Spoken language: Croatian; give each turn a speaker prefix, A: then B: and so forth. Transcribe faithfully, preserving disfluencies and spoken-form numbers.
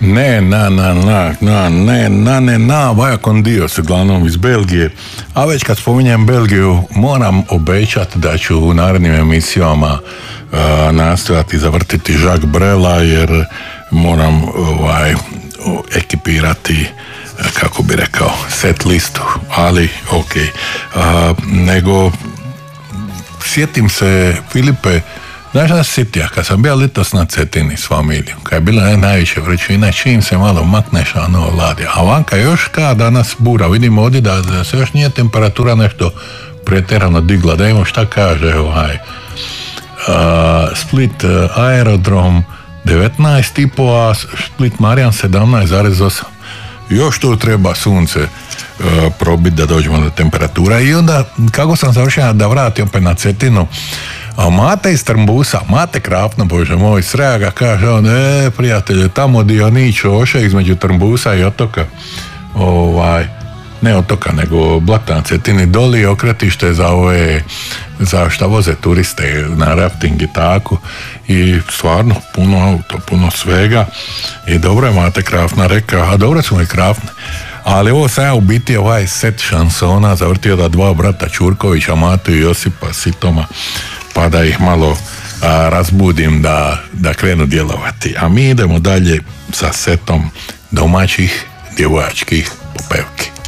A: Ne, na, na, na, na, ne, na, ne, na, Vajakon Dios, uglavnom iz Belgije. A već kad spominjem Belgiju, moram obećati da ću u narednim emisijama uh, nastojati zavrtiti Jacques Brela, jer moram ovaj, ekipirati, kako bi rekao, set listu, ali ok. Uh, nego, sjetim se, Filipe, znaš da se sjetija, kad sam bio litos na Cetini s familijom, kad je bila najviše vrućina, čim se malo makneš, ono ladi. A vanka još kada danas bura, vidimo ovdje da, da se još nije temperatura nešto pretjerano digla, da imamo šta kaže ovaj. Uh, Split uh, aerodrom devetnaest i pol, a Split Marijan sedamnaest zarez osam. Još tu treba sunce uh, probiti da dođemo do temperatura. I onda, kako sam završio da vratim opet na Cetinu, a Mate iz Trmbusa, Mate Krapno, bože moj, sreja ga kaže on, e, prijatelje, tamo Dionić oše između Trmbusa i otoka, ovaj, ne otoka, nego Blata na Cetini doli, okretište za ove, za šta voze turiste na rafting i tako, i stvarno puno auto, puno svega, i dobro je Mate Krapna rekao, a dobro smo i Krapne. Ali ovo sam ja u biti ovaj set šansona zavrtio da dva brata Čurkovića, Matu i Josipa Sitoma, pa da ih malo a, razbudim da, da krenu djelovati. A mi idemo dalje sa setom domaćih djevojačkih popevki.